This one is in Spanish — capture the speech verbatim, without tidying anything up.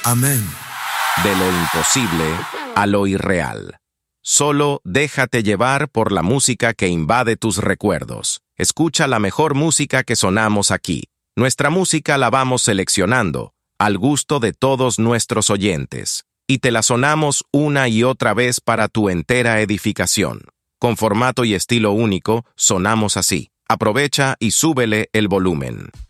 Amén. De lo imposible a lo irreal. Solo déjate llevar por la música que invade tus recuerdos. Escucha la mejor música que sonamos aquí. Nuestra música la vamos seleccionando, al gusto de todos nuestros oyentes, y te la sonamos una y otra vez para tu entera edificación. Con formato y estilo único, sonamos así. Aprovecha y súbele el volumen.